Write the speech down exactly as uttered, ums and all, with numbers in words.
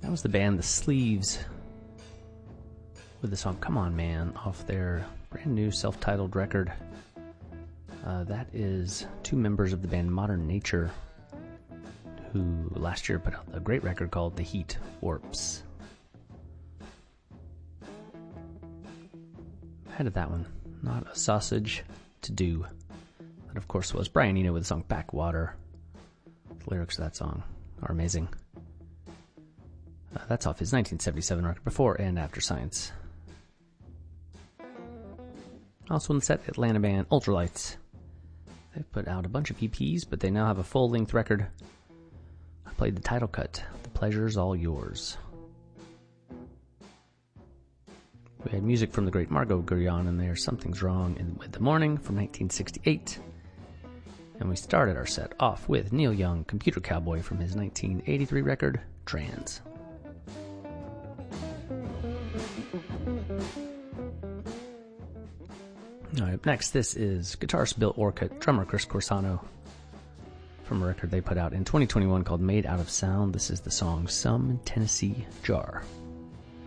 That was the band The Sleeves with the song Come On Man off their brand new self-titled record. Uh, that is two members of the band Modern Nature, who last year put out a great record called The Heat Warps. Ahead of that one, Not a Sausage to Do. That, of course, was Brian Eno with the song Backwater. The lyrics of that song are amazing. Uh, that's off his nineteen seventy-seven record Before and After Science. Also in the set, Atlanta band Ultralights. They've put out a bunch of E Ps, but they now have a full-length record. I played the title cut, The Pleasure's All Yours. We had music from the great Margot Guryan in there, Something's Wrong in, with the Morning from nineteen sixty-eight. And we started our set off with Neil Young, Computer Cowboy from his nineteen eighty-three record, Trans. All right, up next, this is guitarist Bill Orcutt, drummer Chris Corsano, from a record they put out in twenty twenty-one called Made Out of Sound. This is the song Some Tennessee Jar.